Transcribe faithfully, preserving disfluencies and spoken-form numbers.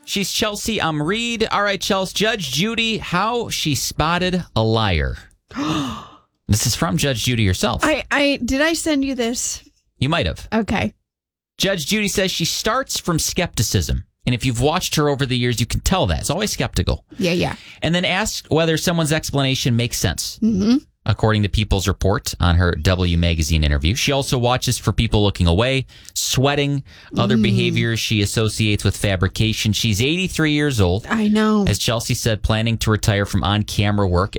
She's Chelsea um, Reed. All right, Chelsea. Judge Judy, how she spotted a liar. This is from Judge Judy herself. I, I did I send you this? You might have. Okay. Judge Judy says she starts from skepticism. And if you've watched her over the years, you can tell that. It's always skeptical. Yeah, yeah. And then asks whether someone's explanation makes sense. Mm-hmm. According to People's Report on her W Magazine interview. She also watches for people looking away, sweating, other mm. behaviors she associates with fabrication. She's eighty-three years old. I know. As Chelsea said, planning to retire from on-camera work